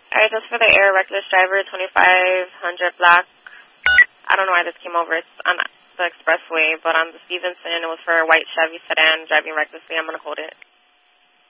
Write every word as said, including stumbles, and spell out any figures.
Alright, just for the air reckless driver, twenty-five hundred black. I don't know why this came over. It's on the expressway, but on the Stevenson, it was for a white Chevy sedan driving recklessly. I'm going to hold it.